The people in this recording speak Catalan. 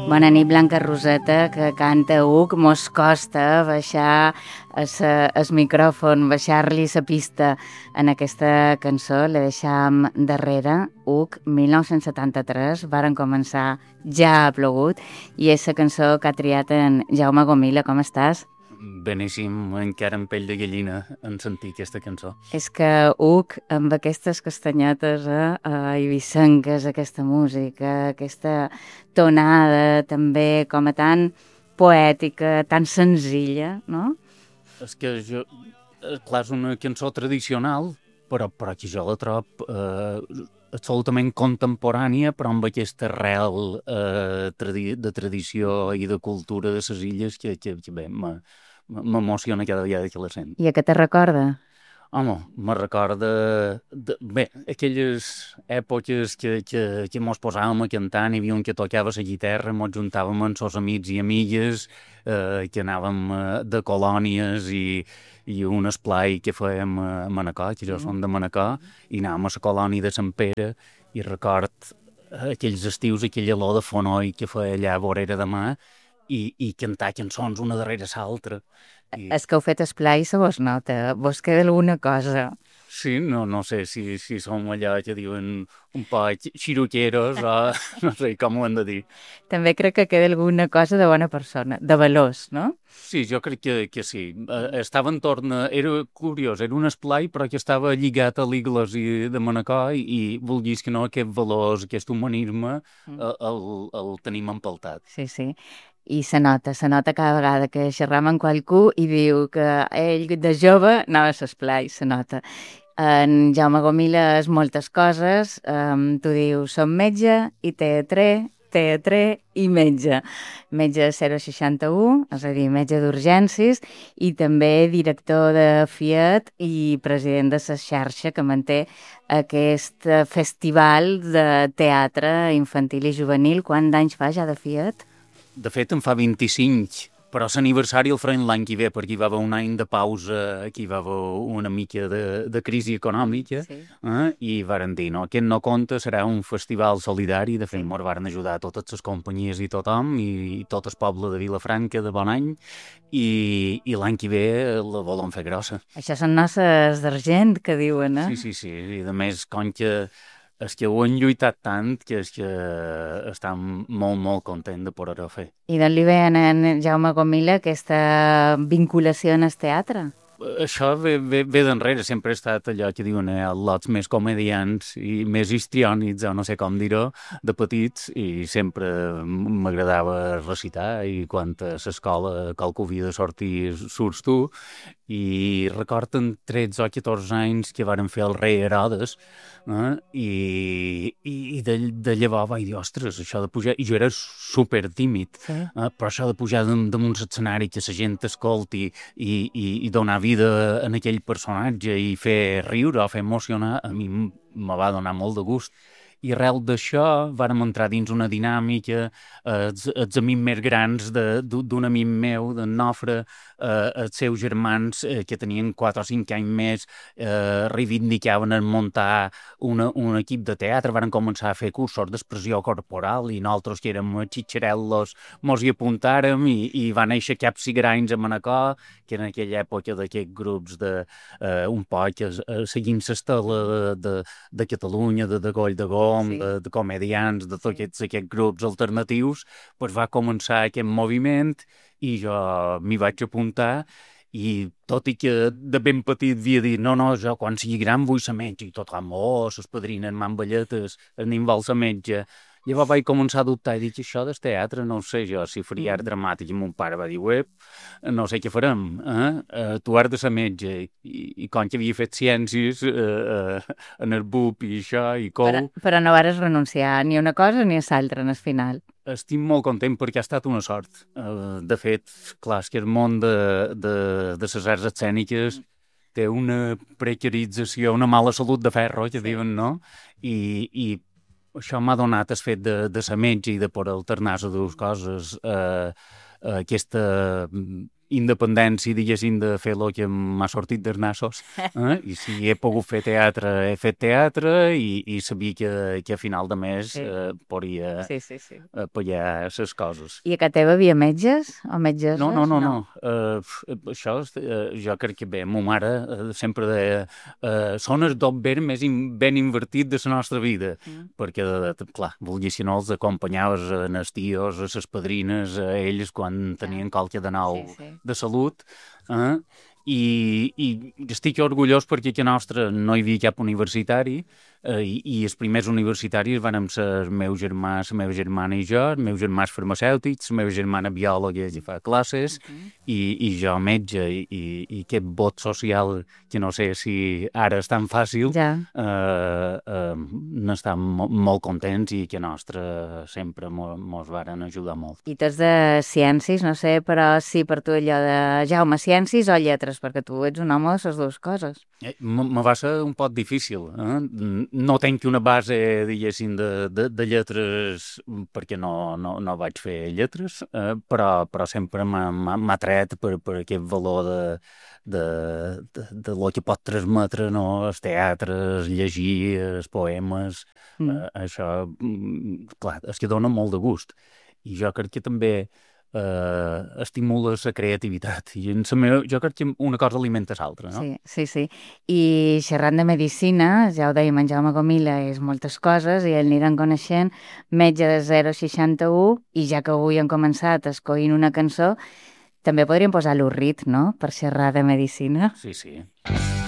Bona nit, Blanca Roseta, que canta Hug. Mos costa baixar el micròfon, baixar-li la pista en aquesta cançó. La deixam darrere. Hug, 1973, varen començar Ja ha plogut, i és la cançó que ha triat en Jaume Gomila. Com estàs? Beníssim, encara amb pell de gallina en sentir aquesta cançó. És que Hug, amb aquestes castanyetes eivissenques, aquesta música, aquesta tonada també com a tan poètica, tan senzilla, no? És que clar, és una cançó tradicional, però que jo la trobo absolutament contemporània, però amb aquesta arrel de tradició i de cultura de les illes que bé, m'emociona cada vegada que la sent. I a què te recorda? Home, me recorda, bé, aquelles èpoques que mos posàvem a cantar, n'hi havia un que tocava la guitarra, mos juntàvem amb els amics i amigues, que anàvem de colònies i un esplai que fèiem a Manacor, que jo som de Manacor, i anàvem a la colònia de Sant Pere, i record aquells estius, aquella olor de fonoll que feia allà a vorera de mar, i cantar cançons una darrere l'altra. És que heu fet esplai, se vos nota, vos queda alguna cosa. Sí, no sé si som allà que diuen un poc xiroqueros o no sé com ho hem de dir. També crec que queda alguna cosa de bona persona, de valors, no? Sí, jo crec que sí. Estava entorn, era curiós, era un esplai però que estava lligat a l'Iglesi de Manacor i vulguis que no, aquest valors, aquest humanisme el tenim empaltat. Sí, sí. I se nota cada vegada que xerram amb qualcú i diu que ell de jove anava a l'esplai, se nota. En Jaume Gomila és moltes coses, tu dius som metge i teatre i metge. Metge 061, és a dir, metge d'urgències, i també director de Fiat i president de la xarxa que manté aquest festival de teatre infantil i juvenil. Quants anys fa ja de Fiat? De fet, en fa 25, però l'aniversari el farem l'any que ve, perquè hi va haver un any de pausa, aquí hi va haver una mica de crisi econòmica, Sí. I varen dir, no, aquest no compta, serà un festival solidari, de fet, ens varen ajudar totes les companyies i tothom, i tot el poble de Vilafranca de bon any, i l'any que ve la volen fer grossa. Això són noces d'argent, que diuen, eh? Sí, i a més, com que és que ho han lluitat tant que és que estan molt content de poder-ho fer. I d'on li ve en Jaume Gomila aquesta vinculació en el teatre? Això ve d'enrere, sempre he estat allò que diuen lots més comedians i més histriònics, o no sé com dir-ho, de petits, i sempre m'agradava recitar, i quan a l'escola qualcú havia de sortir surts tu, i record en 13 o 14 anys que varen fer el rei Herodes, i de llavors vaig dir, ostres, això de pujar, i jo era super tímid, Sí. però això de pujar damunt l'escenari, que la gent t'escolti i donar vida en aquell personatge i fer riure o fer emocionar, a mi me va donar molt de gust. I arrel d'això vàrem entrar dins una dinàmica, els amics més grans d'un amic meu, d'en Nofre, els seus germans, que tenien 4 o 5 anys més, reivindicaven en muntar un equip de teatre, varen començar a fer cursos d'expressió corporal, i nosaltres, que érem xitxarel·los, mos hi apuntàrem, i va néixer Caps i Granys a Manacor, que en aquella època d'aquests grups un poc seguint l'estela de Catalunya, de Goll de Gom, Sí. de comedians, de tots aquests grups alternatius, doncs va començar aquest moviment i jo m'hi vaig apuntar, i tot i que de ben petit havia dit no, jo quan sigui gran vull ser metge, i tothom, ses padrines, mamballetes, anem vol ser metge. Llavors vaig començar a dubtar i dic, això del teatre no ho sé jo, si faria art dramàtic, i mon pare va dir, no sé què farem, tu has de ser metge, i com que havia fet ciències en el BUP i això, i COU. Però no vares renunciar ni a una cosa ni a l'altra en el final. Estic molt content perquè ha estat una sort. De fet, clar, és que el món de les arts escèniques té una precarització, una mala salut de ferro, que diuen, no? I això m'ha donat el fet de ser metge i de poder alternar les dues coses, aquesta independència, diguéssim, de fer el que m'ha sortit dels nassos. I si he pogut fer teatre, he fet teatre i sabia que a final de mes podria pagar les coses. I a casa teva havia metges o metgesses? No. Això, jo crec que bé, ma mare sempre deia són el dot ben invertit de la nostra vida, perquè, clar, vulguis si no, els acompanyaves en els tios, a les padrines, a ells quan tenien qualque de nou de salut, i estic orgullós perquè a nostra no hi havia cap universitari i els primers universitaris van ser el meu germà, la meva germana i jo, el meu germà és farmacèutic, la meva germana biòloga i fa classes, i jo metge, i aquest vot social, que no sé si ara és tan fàcil, n'estem molt contents i que a nostra sempre mos varen ajudar molt. I tots de ciències, no sé, però sí per tu allò de Jaume, ciències o lletres, perquè tu ets un home de les dues coses. Me va ser un poc difícil. No tenc una base, diguéssim, de lletres, perquè no vaig fer lletres, però sempre m'ha tret per aquest valor de lo que pot transmetre, no? Els teatres, llegir, els poemes, això, clar, és que dona molt de gust. I jo crec que també estimula la creativitat i jo crec que una cosa alimenta l'altra, no? Sí. I xerrant de medicina, ja ho dèiem, en Jaume Gomila és moltes coses i el aniran coneixent, metge de 061, i ja que avui hem començat escollint una cançó, també podríem posar l'Urrit, no?, per xerrar de medicina. Sí.